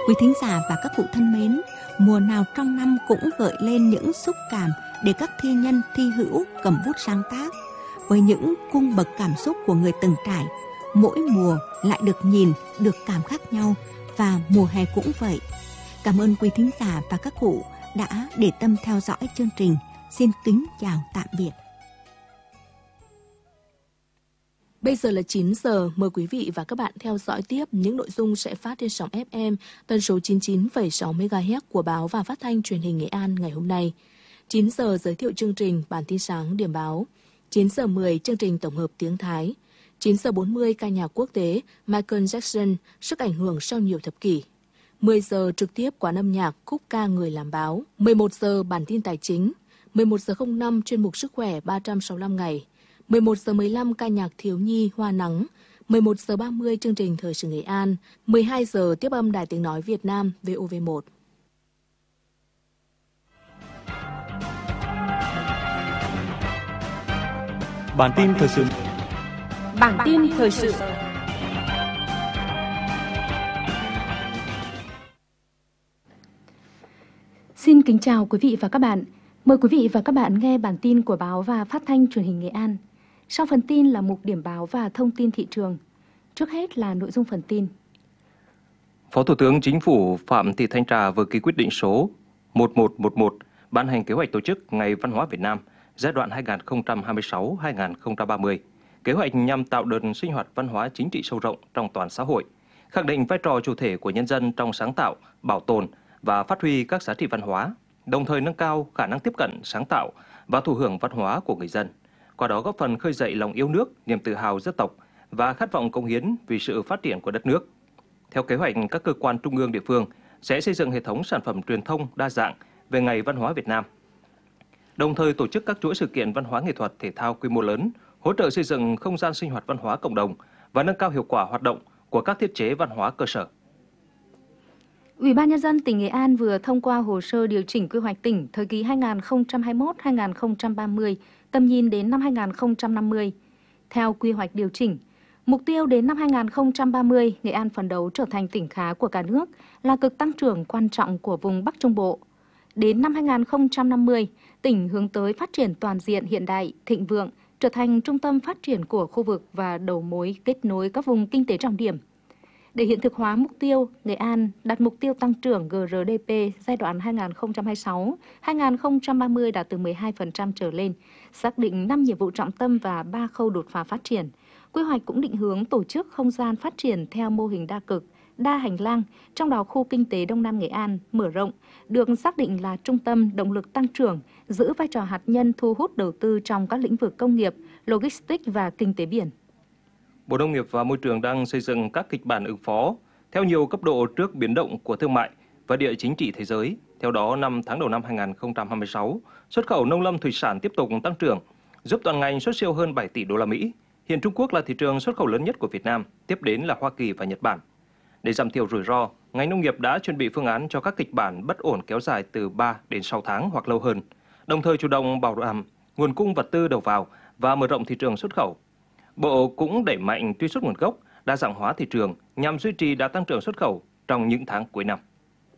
Quý thính giả và các cụ thân mến, mùa nào trong năm cũng gợi lên những xúc cảm để các thi nhân thi hữu cầm bút sáng tác. Với những cung bậc cảm xúc của người từng trải, mỗi mùa lại được nhìn, được cảm khác nhau, và mùa hè cũng vậy. Cảm ơn quý thính giả và các cụ đã để tâm theo dõi chương trình. Xin kính chào tạm biệt. Bây giờ là 9 giờ, mời quý vị và các bạn theo dõi tiếp những nội dung sẽ phát trên sóng FM tần số 99,6 MHz của báo và phát thanh truyền hình Nghệ An ngày hôm nay. 9 giờ giới thiệu chương trình bản tin sáng điểm báo. 9 giờ 10 chương trình tổng hợp tiếng Thái. 9 giờ 40 ca nhạc quốc tế Michael Jackson, sức ảnh hưởng sau nhiều thập kỷ. 10 giờ trực tiếp quán âm nhạc khúc ca người làm báo. 11 giờ bản tin tài chính. 11 giờ 05 chuyên mục sức khỏe 365 ngày. 11 giờ 15 ca nhạc thiếu nhi Hoa Nắng. 11 giờ 30 chương trình Thời sự Nghệ An. 12 giờ tiếp âm Đài Tiếng Nói Việt Nam VOV1. Bản tin thời sự. Bản tin thời sự. Xin kính chào quý vị và các bạn. Mời quý vị và các bạn nghe bản tin của báo và phát thanh truyền hình Nghệ An. Sau phần tin là mục điểm báo và thông tin thị trường. Trước hết là nội dung phần tin. Phó Thủ tướng Chính phủ Phạm Thị Thanh Trà vừa ký quyết định số 1111 ban hành kế hoạch tổ chức Ngày Văn hóa Việt Nam giai đoạn 2026-2030. Kế hoạch nhằm tạo đợt sinh hoạt văn hóa chính trị sâu rộng trong toàn xã hội, khẳng định vai trò chủ thể của nhân dân trong sáng tạo, bảo tồn và phát huy các giá trị văn hóa, đồng thời nâng cao khả năng tiếp cận, sáng tạo và thụ hưởng văn hóa của người dân, qua đó góp phần khơi dậy lòng yêu nước, niềm tự hào dân tộc và khát vọng cống hiến vì sự phát triển của đất nước. Theo kế hoạch, các cơ quan trung ương địa phương sẽ xây dựng hệ thống sản phẩm truyền thông đa dạng về Ngày Văn hóa Việt Nam, đồng thời tổ chức các chuỗi sự kiện văn hóa nghệ thuật thể thao quy mô lớn, hỗ trợ xây dựng không gian sinh hoạt văn hóa cộng đồng và nâng cao hiệu quả hoạt động của các thiết chế văn hóa cơ sở. Ủy ban Nhân dân tỉnh Nghệ An vừa thông qua hồ sơ điều chỉnh quy hoạch tỉnh thời kỳ 2021-2030, tầm nhìn đến năm 2050. Theo quy hoạch điều chỉnh, mục tiêu đến năm 2030, Nghệ An phấn đấu trở thành tỉnh khá của cả nước, là cực tăng trưởng quan trọng của vùng Bắc Trung Bộ. Đến năm 2050, tỉnh hướng tới phát triển toàn diện hiện đại, thịnh vượng, trở thành trung tâm phát triển của khu vực và đầu mối kết nối các vùng kinh tế trọng điểm. Để hiện thực hóa mục tiêu, Nghệ An đặt mục tiêu tăng trưởng GRDP giai đoạn 2026-2030 đạt từ 12% trở lên, xác định 5 nhiệm vụ trọng tâm và 3 khâu đột phá phát triển. Quy hoạch cũng định hướng tổ chức không gian phát triển theo mô hình đa cực, đa hành lang, trong đó khu kinh tế Đông Nam Nghệ An mở rộng, được xác định là trung tâm động lực tăng trưởng, giữ vai trò hạt nhân thu hút đầu tư trong các lĩnh vực công nghiệp, logistics và kinh tế biển. Bộ Nông nghiệp và Môi trường đang xây dựng các kịch bản ứng phó theo nhiều cấp độ trước biến động của thương mại và địa chính trị thế giới. Theo đó, 5 tháng đầu năm 2026, xuất khẩu nông lâm thủy sản tiếp tục tăng trưởng, giúp toàn ngành xuất siêu hơn 7 tỷ đô la Mỹ. Hiện Trung Quốc là thị trường xuất khẩu lớn nhất của Việt Nam, tiếp đến là Hoa Kỳ và Nhật Bản. Để giảm thiểu rủi ro, ngành nông nghiệp đã chuẩn bị phương án cho các kịch bản bất ổn kéo dài từ 3 đến 6 tháng hoặc lâu hơn, đồng thời chủ động bảo đảm nguồn cung vật tư đầu vào và mở rộng thị trường xuất khẩu. Bộ cũng đẩy mạnh truy xuất nguồn gốc, đa dạng hóa thị trường nhằm duy trì đà tăng trưởng xuất khẩu trong những tháng cuối năm.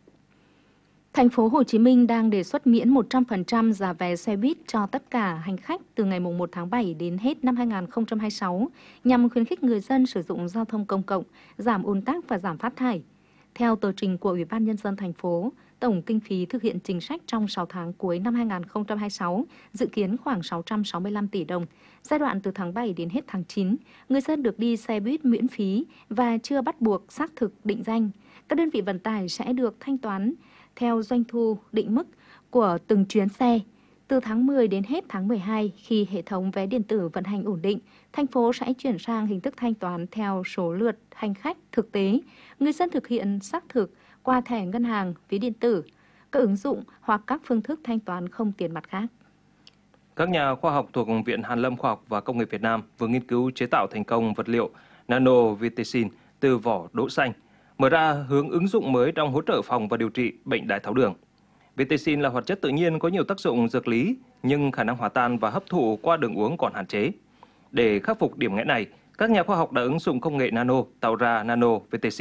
Thành phố Hồ Chí Minh đang đề xuất miễn 100% giá vé xe buýt cho tất cả hành khách từ ngày 1 tháng 7 đến hết năm 2026 nhằm khuyến khích người dân sử dụng giao thông công cộng, giảm ùn tắc và giảm phát thải. Theo tờ trình của Ủy ban Nhân dân thành phố, tổng kinh phí thực hiện chính sách trong 6 tháng cuối năm 2026 dự kiến khoảng 665 tỷ đồng. Giai đoạn từ tháng 7 đến hết tháng 9, người dân được đi xe buýt miễn phí và chưa bắt buộc xác thực định danh. Các đơn vị vận tải sẽ được thanh toán theo doanh thu định mức của từng chuyến xe. Từ tháng 10 đến hết tháng 12, khi hệ thống vé điện tử vận hành ổn định, thành phố sẽ chuyển sang hình thức thanh toán theo số lượt hành khách thực tế. Người dân thực hiện xác thực qua thẻ ngân hàng, ví điện tử, các ứng dụng hoặc các phương thức thanh toán không tiền mặt khác. Các nhà khoa học thuộc Viện Hàn lâm Khoa học và Công nghệ Việt Nam vừa nghiên cứu chế tạo thành công vật liệu nanovitecin từ vỏ đỗ xanh, mở ra hướng ứng dụng mới trong hỗ trợ phòng và điều trị bệnh đái tháo đường. Vitecin là hoạt chất tự nhiên có nhiều tác dụng dược lý, nhưng khả năng hòa tan và hấp thụ qua đường uống còn hạn chế. Để khắc phục điểm nghẽn này, các nhà khoa học đã ứng dụng công nghệ nano tạo ra nanovitecin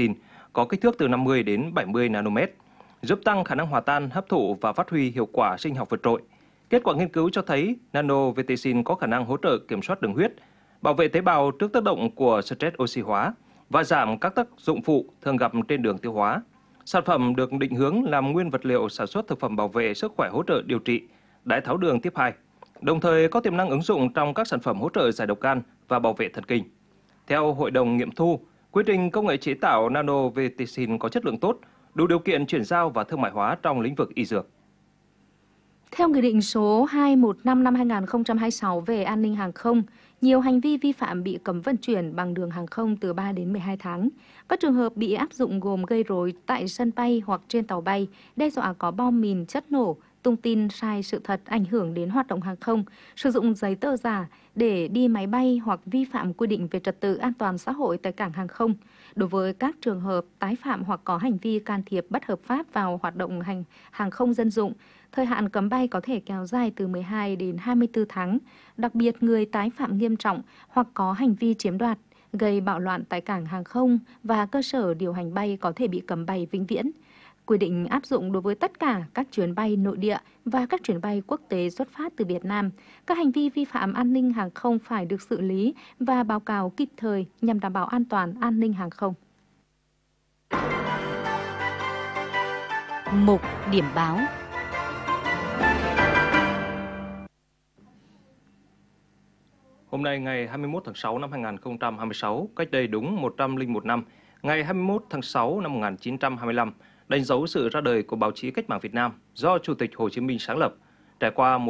có kích thước từ 50 đến 70 nanomet, giúp tăng khả năng hòa tan, hấp thụ và phát huy hiệu quả sinh học vượt trội. Kết quả nghiên cứu cho thấy nanovetecin có khả năng hỗ trợ kiểm soát đường huyết, bảo vệ tế bào trước tác động của stress oxy hóa và giảm các tác dụng phụ thường gặp trên đường tiêu hóa. Sản phẩm được định hướng làm nguyên vật liệu sản xuất thực phẩm bảo vệ sức khỏe hỗ trợ điều trị đái tháo đường type 2, đồng thời có tiềm năng ứng dụng trong các sản phẩm hỗ trợ giải độc gan và bảo vệ thần kinh. Theo Hội đồng nghiệm thu, quy trình công nghệ chế tạo nanovetecin có chất lượng tốt, đủ điều kiện chuyển giao và thương mại hóa trong lĩnh vực y dược. Theo Nghị định số 215 năm 2026 về an ninh hàng không, nhiều hành vi vi phạm bị cấm vận chuyển bằng đường hàng không từ 3 đến 12 tháng. Các trường hợp bị áp dụng gồm gây rối tại sân bay hoặc trên tàu bay, đe dọa có bom mìn, chất nổ, tung tin sai sự thật ảnh hưởng đến hoạt động hàng không, sử dụng giấy tờ giả để đi máy bay hoặc vi phạm quy định về trật tự an toàn xã hội tại cảng hàng không. Đối với các trường hợp tái phạm hoặc có hành vi can thiệp bất hợp pháp vào hoạt động hàng không dân dụng, thời hạn cấm bay có thể kéo dài từ 12 đến 24 tháng. Đặc biệt, người tái phạm nghiêm trọng hoặc có hành vi chiếm đoạt, gây bạo loạn tại cảng hàng không và cơ sở điều hành bay có thể bị cấm bay vĩnh viễn. Quy định áp dụng đối với tất cả các chuyến bay nội địa và các chuyến bay quốc tế xuất phát từ Việt Nam. Các hành vi vi phạm an ninh hàng không phải được xử lý và báo cáo kịp thời nhằm đảm bảo an toàn an ninh hàng không. Mục điểm báo. Hôm nay ngày 21 tháng 6 năm 2026, cách đây đúng 101 năm, ngày 21 tháng 6 năm 1925, đánh dấu sự ra đời của báo chí cách mạng Việt Nam do Chủ tịch Hồ Chí Minh sáng lập. Trải qua một